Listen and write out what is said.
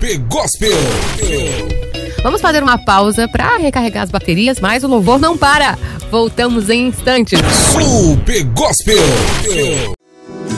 Super Gospel. Vamos fazer uma pausa para recarregar as baterias, mas o louvor não para. Voltamos em instantes. Super Gospel.